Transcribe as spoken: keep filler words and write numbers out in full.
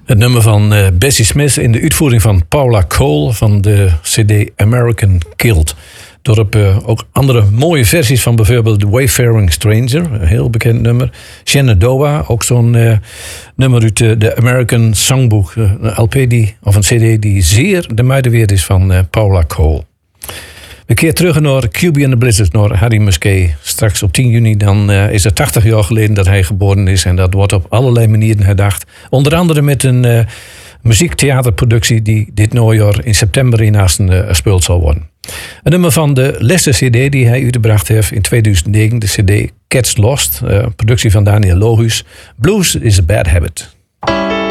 Het nummer van uh, Bessie Smith in de uitvoering van Paula Cole van de C D American Guild. Door op uh, ook andere mooie versies van bijvoorbeeld The Wayfaring Stranger, een heel bekend nummer. Shenandoah, ook zo'n uh, nummer uit uh, de American Songbook. Uh, een L P die, of een C D die zeer de moeite waard is van uh, Paula Cole. We keer terug naar Q B and the Blizzard, naar Harry Musquet. Straks op tien juni dan uh, is het tachtig jaar geleden dat hij geboren is. En dat wordt op allerlei manieren herdacht. Onder andere met een uh, muziektheaterproductie die dit najaar in september in Asten uh, gespeeld zal worden. Een nummer van de laatste C D die hij uitgebracht heeft in tweeduizend negen. De C D Cats Lost, uh, productie van Daniel Lohuus. Blues is a Bad Habit.